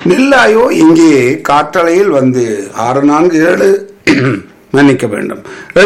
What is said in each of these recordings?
நில்லாயோ இங்கே காற்றலையில் வந்து 647 மன்னிக்க வேண்டும்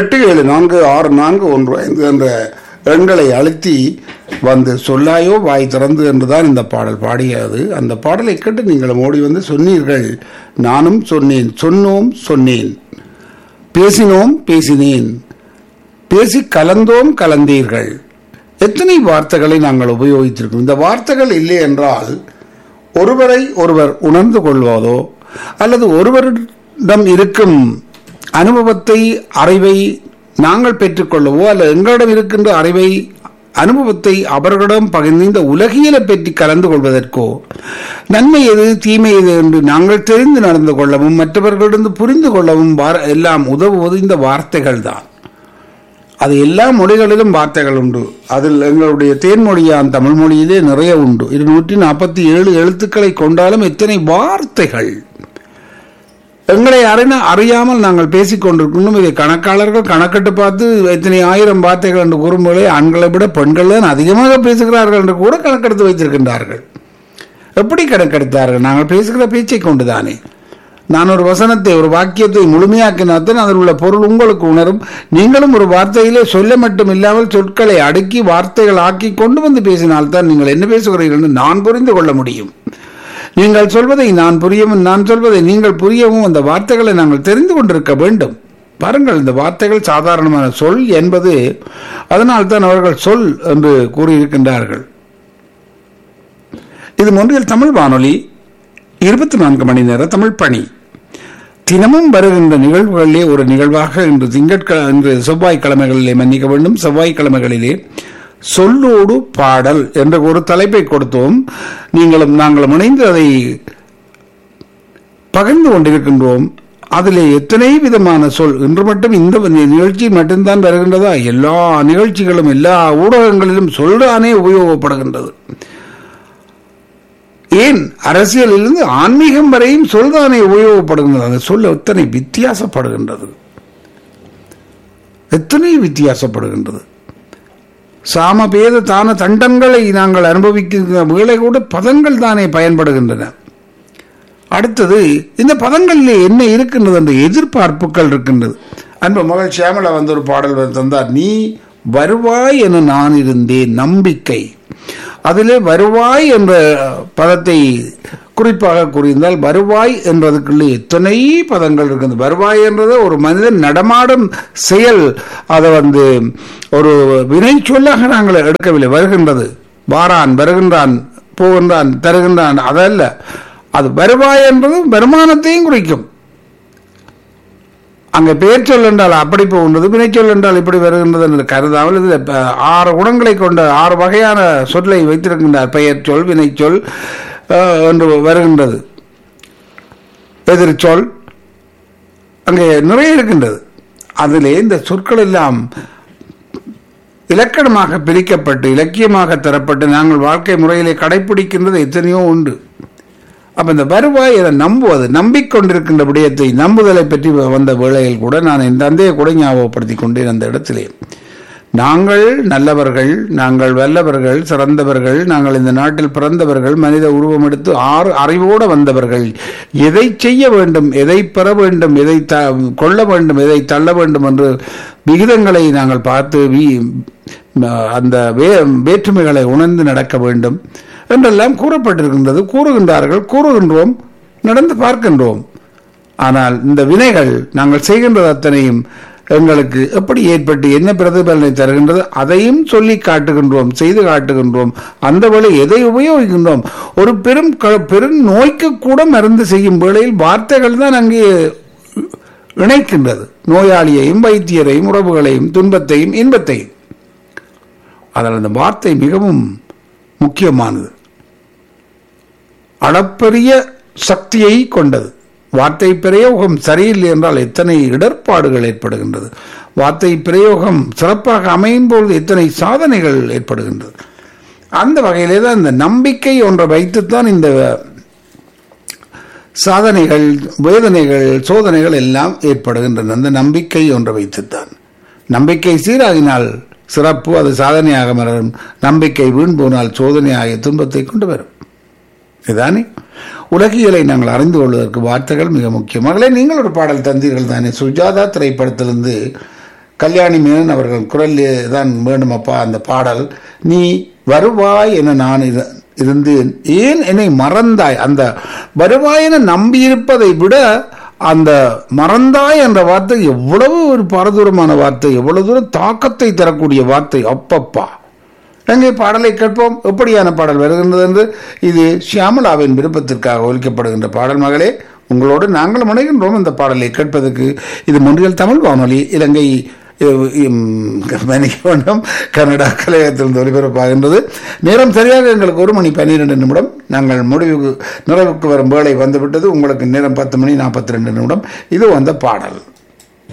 874641 என்ற எண்களை அழுத்தி வந்து சொல்லாயோ வாய் திறந்து என்றுதான் இந்த பாடல் பாடியது. அந்த பாடலை கேட்டு நீங்கள் ஓடி வந்து சொன்னீர்கள், நானும் சொன்னேன், சொன்னோம் சொன்னேன், பேசினோம் பேசினேன், பேசி கலந்தோம் கலந்தீர்கள். எத்தனை வார்த்தைகளை நாங்கள் உபயோகித்திருக்கிறோம். இந்த வார்த்தைகள் இல்லை என்றால் ஒருவரை ஒருவர் உணர்ந்து கொள்வதோ அல்லது ஒருவரிடம் இருக்கும் அனுபவத்தை அறிவை நாங்கள் பெற்றுக்கொள்ளவோ அல்லது எங்களிடம் இருக்கின்ற அறிவை அனுபவத்தை அவர்களிடம் பகிர்ந்து இந்த உலகியலை பற்றி கலந்து கொள்வதற்கோ நன்மை எது தீமை எது என்று நாங்கள் தெரிந்து நடந்து கொள்ளவும் மற்றவர்களிடம் புரிந்து கொள்ளவும் எல்லாம் உதவுவது இந்த வார்த்தைகள் தான். அது எல்லா மொழிகளிலும் வார்த்தைகள் உண்டு. அதில் எங்களுடைய தேன்மொழியான் தமிழ் மொழியிலே நிறைய உண்டு. 247 எழுத்துக்களை கொண்டாலும் எத்தனை வார்த்தைகள் எங்களை அறியாமல் நாங்கள் பேசிக்கொண்டிருக்கணும். இதை கணக்காளர்கள் கணக்கிட்டு பார்த்து எத்தனை ஆயிரம் வார்த்தைகள் என்று கூறும்போதே ஆண்களை விட பெண்கள் தான் அதிகமாக பேசுகிறார்கள் என்று கூட கணக்கெடுத்து வைத்திருக்கின்றார்கள். எப்படி கணக்கெடுத்தார்கள்? நாங்கள் பேசுகிற பேச்சை கொண்டுதானே. நான் ஒரு வசனத்தை ஒரு வாக்கியத்தை முழுமையாக்கினால்தான் அதில் உள்ள பொருள் உங்களுக்கு உணரும். நீங்களும் ஒரு வார்த்தையிலே சொல்ல மட்டும் இல்லாமல் சொற்களை அடுக்கி வார்த்தைகள் ஆக்கி கொண்டு வந்து பேசினால்தான் நீங்கள் என்ன பேசுகிறீர்கள் என்று நான் புரிந்து கொள்ள முடியும். நீங்கள் சொல்வதை நான் புரியவும் நான் சொல்வதை நீங்கள் புரியவும் அந்த வார்த்தைகளை நாங்கள் தெரிந்து கொண்டிருக்க வேண்டும். பாருங்கள், இந்த வார்த்தைகள் சாதாரணமான சொல் என்பது அதனால்தான் அவர்கள் சொல் என்று கூறியிருக்கின்றார்கள். இது ஒன்றில் தமிழ் வானொலி 24 மணி நேர தமிழ் பணி. தினமும் வருகின்ற நிகழ்வுகளிலே ஒரு நிகழ்வாக இன்று செவ்வாய்க்கிழமைகளிலே மன்னிக்க வேண்டும், செவ்வாய்க்கிழமைகளிலே சொல்லோடு பாடல் என்ற ஒரு தலைப்பை கொடுத்தோம். நீங்களும் நாங்களும் இணைந்து அதை பகிர்ந்து கொண்டிருக்கின்றோம். அதிலே எத்தனை விதமான சொல் இன்று மட்டும் இந்த நிகழ்ச்சி மட்டும்தான் வருகின்றதா? எல்லா நிகழ்ச்சிகளும் எல்லா ஊடகங்களிலும் சொல்றானே உபயோகப்படுகின்றது. ஏன் அரசியலிலிருந்து ஆன்மீகம் வரையும் சொல்தானே உபயோகப்படுகின்றது. அந்த சொல்ல எத்தனை வித்தியாசப்படுகின்றது, எத்தனை வித்தியாசப்படுகின்றது. சாமபேத தான தண்டங்களை நாங்கள் அனுபவிக்கின்ற வேளை கூட பதங்கள் தானே பயன்படுகின்றன. அடுத்தது, இந்த பதங்களிலே என்ன இருக்கின்றது என்ற எதிர்பார்ப்புகள் இருக்கின்றது. அன்பு மகள் சியாமலா வந்து ஒரு பாடல் தந்தார், நீ வருவாய் என நான் இருந்தேன் நம்பிக்கை. அதிலே வருவாய் என்ற பதத்தை குறிப்பாக கூறியிருந்தால் வருவாய் என்றதுக்குள்ளே எத்தனை பதங்கள் இருக்குது. வருவாய் என்றது ஒரு மனிதன் நடமாடும் செயல். அதை ஒரு வினை சொல்லாக நாங்கள் எடுக்கவில்லை. வருகின்றது, வாரான், வருகின்றான், போகின்றான், தருகின்றான், அதல்ல. அது வருவாய் என்பது வருமானத்தையும் குறிக்கும். அங்கே பெயர் சொல் என்றால் அப்படி போகின்றது, வினைச்சொல் என்றால் இப்படி வருகின்றது என்று கருதாமல் இது 6 குணங்களை கொண்ட 6 வகையான சொல்லை வைத்திருக்கின்றார். பெயர் சொல், வினைச்சொல் என்று வருகின்றது, எதிர்ச்சொல், அங்கே நிறைய இருக்கின்றது. அதிலே இந்த சொற்கள் எல்லாம் இலக்கணமாக பிரிக்கப்பட்டு இலக்கியமாக தரப்பட்டு நாங்கள் வாழ்க்கை முறையிலே கடைபிடிக்கின்றது எத்தனையோ உண்டு. அப்ப இந்த வருவாய் என நம்புவது, நம்பிக்கொண்டிருக்கின்ற விடயத்தை நம்புதலை பற்றி வந்த வேளையில் கூட நான் என் தந்தையை கூட ஞாபகப்படுத்தி கொண்டேன். அந்த இடத்திலே நாங்கள் நல்லவர்கள், நாங்கள் வல்லவர்கள், சிறந்தவர்கள், நாங்கள் இந்த நாட்டில் பிறந்தவர்கள், மனித உருவம் எடுத்து 6 அறிவோடு வந்தவர்கள், எதை செய்ய வேண்டும், எதை பெற வேண்டும், எதை கொள்ள வேண்டும், எதை தள்ள வேண்டும் என்று விகிதங்களை நாங்கள் பார்த்து அந்த வேற்றுமைகளை உணர்ந்து நடக்க வேண்டும் என்றெல்லாம் கூறப்பட்டிருக்கின்றது. கூறுகின்றார்கள், கூறுகின்றோம், நடந்து பார்க்கின்றோம். ஆனால் இந்த வினைகள் நாங்கள் செய்கின்றது அத்தனையும் எங்களுக்கு எப்படி ஏற்பட்டு என்ன பிரதிபலனை தருகின்றது அதையும் சொல்லி காட்டுகின்றோம், செய்து காட்டுகின்றோம். அந்த வேளை எதை உபயோகிக்கின்றோம்? ஒரு பெரும் நோய்க்கு கூட மருந்து செய்யும் வேளையில் வார்த்தைகள் தான் அங்கே இணைக்கின்றது. நோயாளியையும் வைத்தியரையும் உறவுகளையும் துன்பத்தையும் இன்பத்தையும். அதில் அந்த வார்த்தை மிகவும் முக்கியமானது, அளப்பரிய சக்தியை கொண்டது. வார்த்தை பிரயோகம் சரியில்லை என்றால் எத்தனை இடர்பாடுகள் ஏற்படுகின்றது. வார்த்தை பிரயோகம் சிறப்பாக அமையும் பொழுது எத்தனை சாதனைகள் ஏற்படுகின்றது. அந்த வகையிலே தான் இந்த நம்பிக்கை ஒன்றை வைத்துத்தான் இந்த சாதனைகள், வேதனைகள், சோதனைகள் எல்லாம் ஏற்படுகின்றன. அந்த நம்பிக்கை ஒன்றை வைத்துத்தான். நம்பிக்கை சீராகினால் சிறப்பு, அது சாதனையாக மலரும். நம்பிக்கை வீண் போனால் சோதனையாகிய துன்பத்தை கொண்டு வரும். இதுதானே உலகியலை நாங்கள் அறிந்து கொள்வதற்கு வார்த்தைகள் மிக முக்கியம். மகளே, நீங்கள் ஒரு பாடல் தந்தீர்கள் தானே, சுஜாதா திரைப்படத்திலிருந்து கல்யாணி மேனன் அவர்கள் குரலிலே தான் வேண்டுமப்பா அந்த பாடல். நீ வருவாய் என நான் இருந்தேன், ஏன் என்னை மறந்தாய். அந்த வருவாய் என நம்பியிருப்பதை விட அந்த மறந்தாய் என்ற வார்த்தை எவ்வளவு ஒரு பாரதூரமான வார்த்தை, எவ்வளவு தூரம் தாக்கத்தை தரக்கூடிய வார்த்தை. அப்பப்பா, எங்கே பாடலை கேட்போம். எப்படியான பாடல் வருகின்றது என்று. இது ஷியாமலாவின் விருப்பத்திற்காக ஒலிக்கப்படுகின்ற பாடல். மகளே, உங்களோடு நாங்கள் முனைகின்றோம் இந்த பாடலை கேட்பதற்கு. இது மொன்றியல் தமிழ் வானொலி, இலங்கை கனடா கலையகத்திலிருந்து ஒலிபரப்பாகின்றது. நேரம் சரியாக எங்களுக்கு 1:12 நாங்கள் நிறைவுக்கு வரும் வேளை வந்துவிட்டது. உங்களுக்கு நேரம் 10:42. இது அந்த பாடல்.